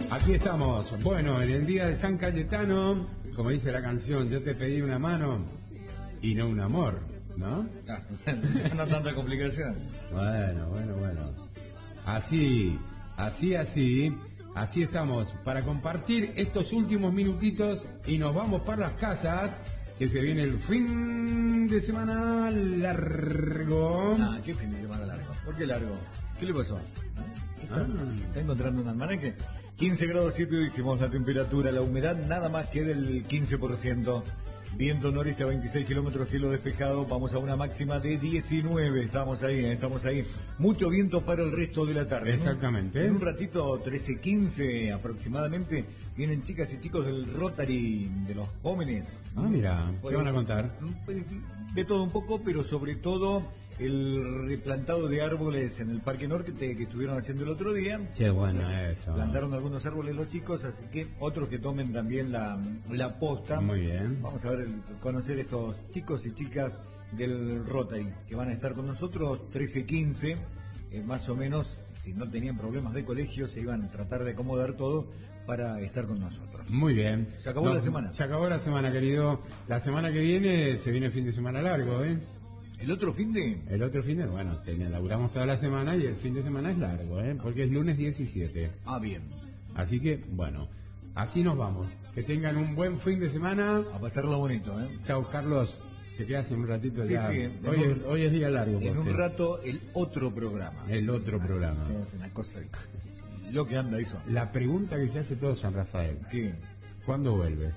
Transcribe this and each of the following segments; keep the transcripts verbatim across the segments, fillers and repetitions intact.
Aquí estamos. Bueno, en el día de San Cayetano, como dice la canción, yo te pedí una mano y no un amor, ¿no? No tanta complicación. Bueno, bueno, bueno. Así, así, así, así estamos para compartir estos últimos minutitos y nos vamos para las casas, que se viene el fin de semana largo. Ah, ¿qué fin de semana largo? ¿Por qué largo? ¿Qué le pasó? ¿Está, Ah. ¿Está encontrando un almanaque? quince grados siete décimos la temperatura, la humedad nada más que del quince por ciento. Viento noreste a veintiséis kilómetros, cielo despejado, vamos a una máxima de diecinueve, estamos ahí, estamos ahí. Mucho viento para el resto de la tarde. Exactamente. En un ratito, trece quince aproximadamente, vienen chicas y chicos del Rotary de los jóvenes. Ah, mira, ¿qué van a contar? De todo un poco, pero sobre todo el replantado de árboles en el Parque Norte que estuvieron haciendo el otro día. Qué bueno eso. Plantaron algunos árboles los chicos, así que otros que tomen también la, la posta. Muy bien. Vamos a ver, conocer estos chicos y chicas del Rotary que van a estar con nosotros trece quince, eh, más o menos. Si no tenían problemas de colegio, se iban a tratar de acomodar todo para estar con nosotros. Muy bien. Se acabó No, la semana. Se acabó la semana, querido. La semana que viene se viene el fin de semana largo, ¿eh? ¿El otro fin de...? El otro fin de, bueno, ten- laburamos toda la semana y el fin de semana es largo, ¿eh? Porque es lunes diecisiete. Ah, bien. Así que, bueno, así nos vamos. Que tengan un buen fin de semana. A pasarlo bonito, ¿eh? Chao, Carlos. Te quedas un ratito Sí, ya. sí, Hoy, en es, un- hoy es día largo. En porque- un rato, el otro programa. El otro programa. Sí, es una cosa... Lo que anda eso. La pregunta que se hace todo San Rafael. ¿Qué? ¿Cuándo vuelve?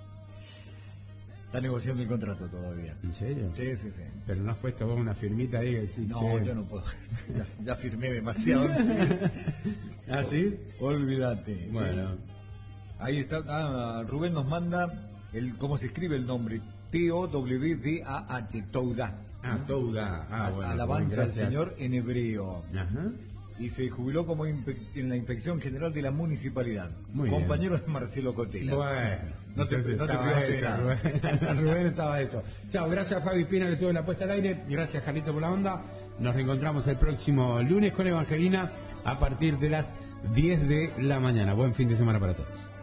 Está negociando el contrato todavía. ¿En serio? Sí, sí, sí. Pero no has puesto vos una firmita ahí que decís, No, che. yo no puedo. Ya, ya firmé demasiado. ¿Ah, sí? Olvídate. Bueno. Ahí está. Ah, Rubén nos manda el cómo se escribe el nombre. T O W D A H, Touda. Ah, Touda. Ah, bueno. Alabanza al gracias. Señor en hebreo. Ajá. Y se jubiló como impe- en la Inspección General de la Municipalidad. Muy Compañero de Marcelo Cotela. Bueno, No te- entonces no te estaba privaste de hecho, nada. Rubén. Rubén estaba hecho. Chao, gracias Fabi Espina que tuvo la puesta al aire. Gracias Jarlito por la onda. Nos reencontramos el próximo lunes con Evangelina a partir de las diez de la mañana. Buen fin de semana para todos.